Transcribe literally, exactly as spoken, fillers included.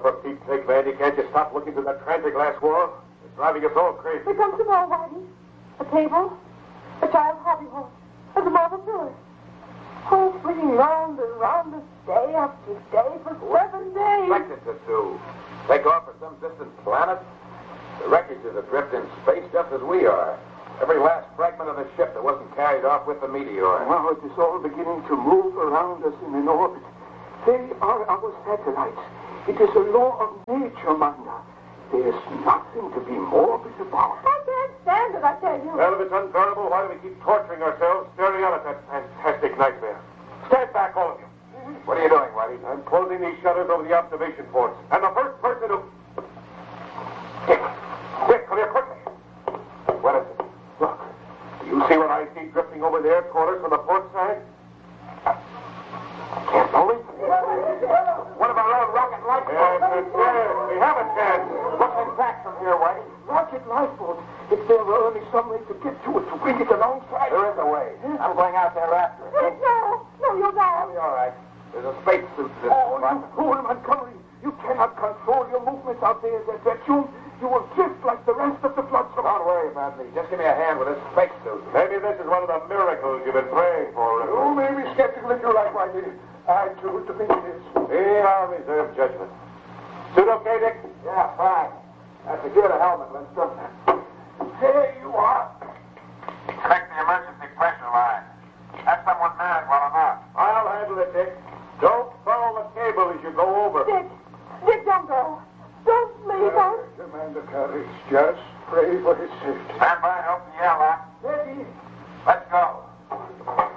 for Pete's sake, Vandy, can't you stop looking through that transit-glass wall? It's driving us all crazy. Here comes some more, Whitey. A table, a child's hobby horse, and the marble pillars. Oh, swinging round and round us day after day for seven days. Expected to do. Take off for some distant planet? The wreckage is adrift in space just as we are. Every last fragment of the ship that wasn't carried off with the meteor. Now it is all beginning to move around us in an orbit. They are our satellites. It is a law of nature, Manda. There's nothing to be morbid about. I can't stand it, I tell you. Well, if it's unbearable, why do we keep torturing ourselves staring out at that fantastic nightmare? Stand back, all of you. What are you doing, Whitey? I'm closing these shutters over the observation ports. And the first person who... Dick. Dick, come here quickly. What is it? Look. Do you see what I see drifting over there toward us from the port side? I can't believe it. One of our own rocket lifeboats. Yes, it's there. We have a chance. Looking back from here, Whitey. Rocket lifeboat. If there were only some way to get to it, to bring it alongside. There is a way. I'm going out there after it. No, no, you'll die. I'll be all right. There's a space suit. Oh, you fool, Montgomery. You cannot control your movements out there in that vacuum. You will drift like the rest of the flotsam. Don't worry about me. Just give me a hand with this space suit. Maybe this is one of the miracles you've been praying for. You may be skeptical if you like, Whitey. I choose to think it is. See, I'll reserve judgment. Suit okay, Dick? Yeah, fine. Now secure the helmet, Lindstrom. There you are. Connect the emergency pressure line. Have someone man while